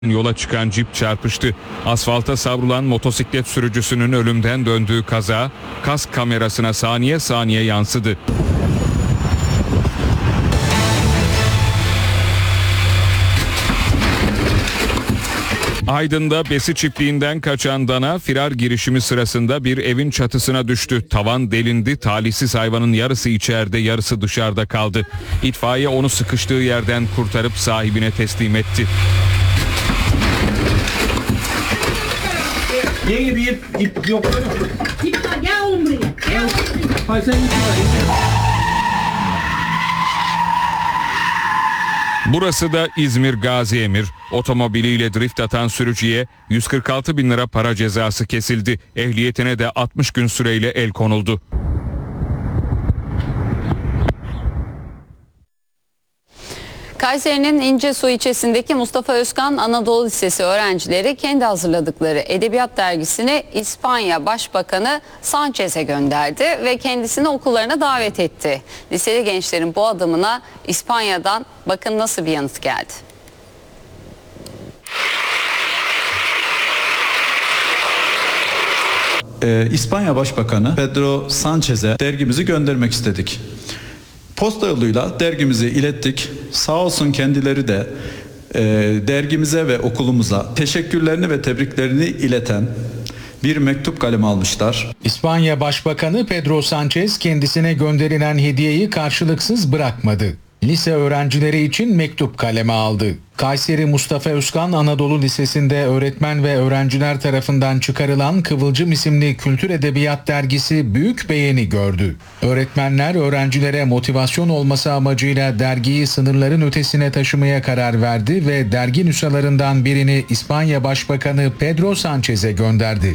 Yola çıkan cip çarpıştı. Asfalta savrulan motosiklet sürücüsünün ölümden döndüğü kaza kask kamerasına saniye saniye yansıdı. Aydın'da besi çiftliğinden kaçan dana firar girişimi sırasında bir evin çatısına düştü. Tavan delindi, talihsiz hayvanın yarısı içeride yarısı dışarıda kaldı. İtfaiye onu sıkıştığı yerden kurtarıp sahibine teslim etti. Yeni bir ip yok mu? İp var, gel oğlum buraya. Gel oğlum buraya. Hayır sen ip var. Burası da İzmir Gaziemir. Otomobiliyle drift atan sürücüye 146 bin lira para cezası kesildi. Ehliyetine de 60 gün süreyle el konuldu. Kayseri'nin İncesu ilçesindeki Mustafa Özkan Anadolu Lisesi öğrencileri kendi hazırladıkları edebiyat dergisini İspanya Başbakanı Sanchez'e gönderdi ve kendisini okullarına davet etti. Liseli gençlerin bu adımına İspanya'dan bakın nasıl bir yanıt geldi. İspanya Başbakanı Pedro Sanchez'e dergimizi göndermek istedik. Posta yoluyla dergimizi ilettik. Sağ olsun kendileri de dergimize ve okulumuza teşekkürlerini ve tebriklerini ileten bir mektup kalemi almışlar. İspanya Başbakanı Pedro Sanchez kendisine gönderilen hediyeyi karşılıksız bırakmadı. Lise öğrencileri için mektup kaleme aldı. Kayseri Mustafa Özkan Anadolu Lisesi'nde öğretmen ve öğrenciler tarafından çıkarılan Kıvılcım isimli kültür edebiyat dergisi büyük beğeni gördü. Öğretmenler öğrencilere motivasyon olması amacıyla dergiyi sınırların ötesine taşımaya karar verdi ve dergi nüshalarından birini İspanya Başbakanı Pedro Sanchez'e gönderdi.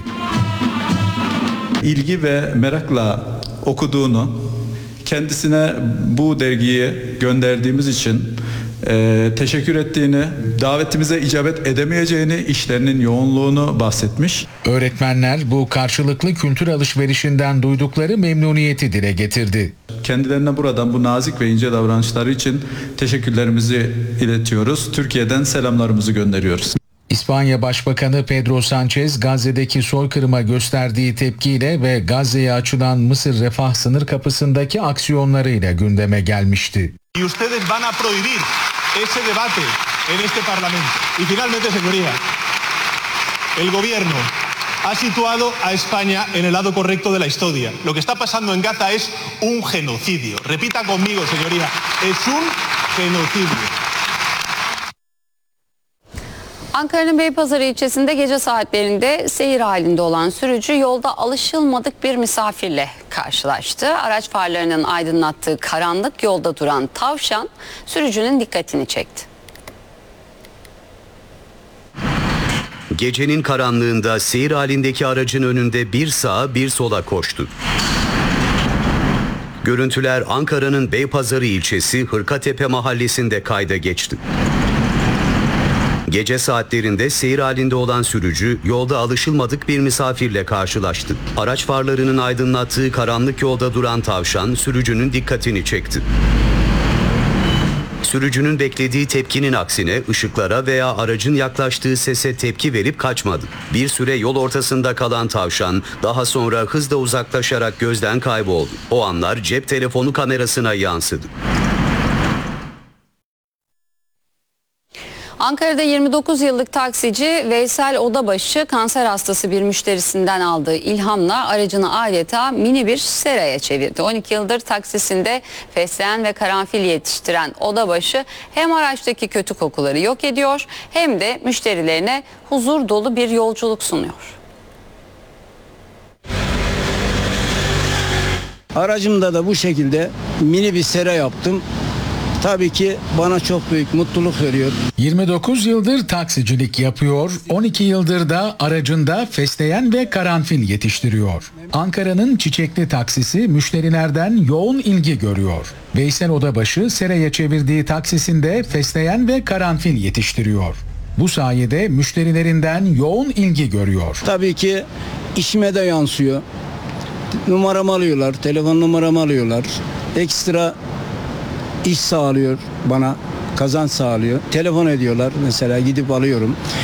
İlgi ve merakla okuduğunu, kendisine bu dergiyi gönderdiğimiz için teşekkür ettiğini, davetimize icabet edemeyeceğini, işlerinin yoğunluğunu bahsetmiş. Öğretmenler bu karşılıklı kültür alışverişinden duydukları memnuniyeti dile getirdi. Kendilerine buradan bu nazik ve ince davranışları için teşekkürlerimizi iletiyoruz. Türkiye'den selamlarımızı gönderiyoruz. İspanya Başbakanı Pedro Sanchez, Gazze'deki soykırıma gösterdiği tepkiyle ve Gazze'ye açılan Mısır Refah sınır kapısındaki aksiyonlarıyla gündeme gelmişti. Y ustedes van a prohibir ese debate en este Parlamento. Y finalmente, señoría, el gobierno ha situado a España en el lado correcto de la historia. Lo que está pasando en Gaza es un genocidio. Repita conmigo, señoría, es un genocidio. Ankara'nın Beypazarı ilçesinde gece saatlerinde seyir halinde olan sürücü yolda alışılmadık bir misafirle karşılaştı. Araç farlarının aydınlattığı karanlık yolda duran tavşan sürücünün dikkatini çekti. Gecenin karanlığında seyir halindeki aracın önünde bir sağa bir sola koştu. Görüntüler Ankara'nın Beypazarı ilçesi Hırkatepe mahallesinde kayda geçti. Gece saatlerinde seyir halinde olan sürücü yolda alışılmadık bir misafirle karşılaştı. Araç farlarının aydınlattığı karanlık yolda duran tavşan sürücünün dikkatini çekti. Sürücünün beklediği tepkinin aksine ışıklara veya aracın yaklaştığı sese tepki verip kaçmadı. Bir süre yol ortasında kalan tavşan daha sonra hızla uzaklaşarak gözden kayboldu. O anlar cep telefonu kamerasına yansıdı. Ankara'da 29 yıllık taksici Veysel Odabaşı kanser hastası bir müşterisinden aldığı ilhamla aracını adeta mini bir seraya çevirdi. 12 yıldır taksisinde fesleğen ve karanfil yetiştiren Odabaşı hem araçtaki kötü kokuları yok ediyor hem de müşterilerine huzur dolu bir yolculuk sunuyor. Aracımda da bu şekilde mini bir sera yaptım. Tabii ki bana çok büyük mutluluk veriyor. 29 yıldır taksicilik yapıyor, 12 yıldır da aracında fesleğen ve karanfil yetiştiriyor. Ankara'nın çiçekli taksisi müşterilerden yoğun ilgi görüyor. Veysel Odabaşı seraya çevirdiği taksisinde fesleğen ve karanfil yetiştiriyor. Bu sayede müşterilerinden yoğun ilgi görüyor. Tabii ki işime de yansıyor. Numaramı alıyorlar, telefon numaramı alıyorlar. Ekstra iş sağlıyor bana. kazanç sağlıyor. Telefon ediyorlar mesela, gidip alıyorum.